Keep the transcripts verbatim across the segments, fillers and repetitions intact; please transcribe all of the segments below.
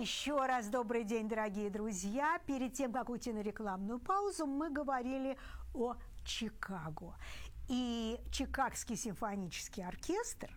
Еще раз добрый день, дорогие друзья. Перед тем, как уйти на рекламную паузу, мы говорили о Чикаго. И Чикагский симфонический оркестр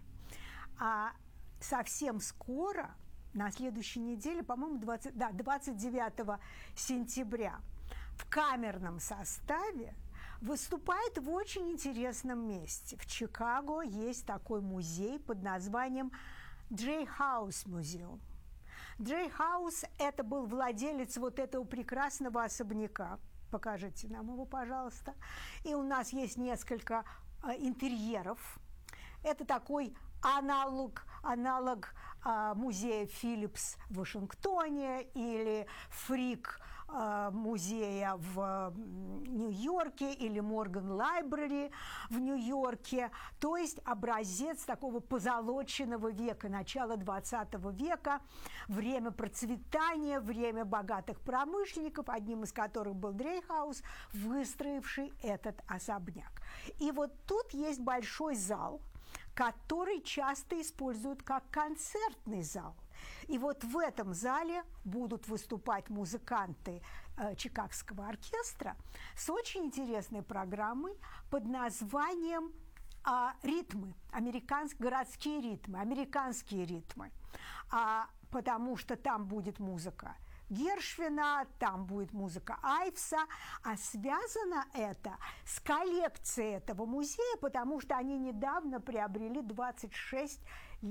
а совсем скоро, на следующей неделе, по-моему, двадцать, да, двадцать девятого сентября, в камерном составе выступает в очень интересном месте. В Чикаго есть такой музей под названием Джей Хаус Museum. Джей Хаус – это был владелец вот этого прекрасного особняка. Покажите нам его, пожалуйста. И у нас есть несколько э, интерьеров. Это такой аналог, аналог э, музея Филлипс в Вашингтоне или Фрик э, музея в Нью-Йорке или Морган Лайбрери в Нью-Йорке. То есть образец такого позолоченного века, начала двадцатого века, время процветания, время богатых промышленников, одним из которых был Джей Хаус, выстроивший этот особняк. И вот тут есть большой зал, который часто используют как концертный зал. И вот в этом зале будут выступать музыканты э, Чикагского оркестра с очень интересной программой под названием э, «Ритмы», американские городские ритмы, американские ритмы, а, потому что там будет музыка Гершвина, там будет музыка Айвса, а связано это с коллекцией этого музея, потому что они недавно приобрели двадцать шесть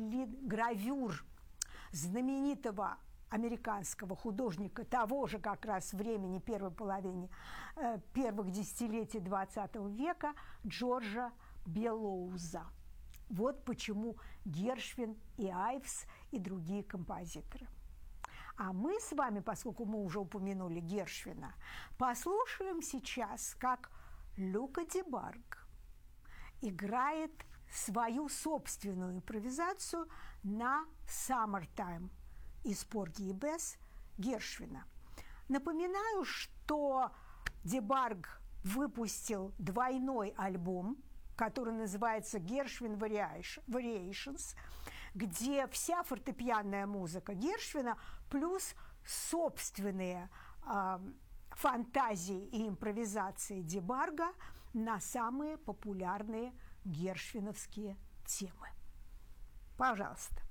гравюр знаменитого американского художника того же как раз времени, первой половины э, первых десятилетий двадцатого века, Джорджа Беллоуза. Вот почему Гершвин и Айвс и другие композиторы. А мы с вами, поскольку мы уже упомянули Гершвина, послушаем сейчас, как Люка Дебарг играет свою собственную импровизацию на «Summertime» из «Порги и Бесс» Гершвина. Напоминаю, что Дебарг выпустил двойной альбом, который называется «Gershwin Variations», где вся фортепианная музыка Гершвина плюс собственные э, фантазии и импровизации Дебарга на самые популярные гершвиновские темы. Пожалуйста.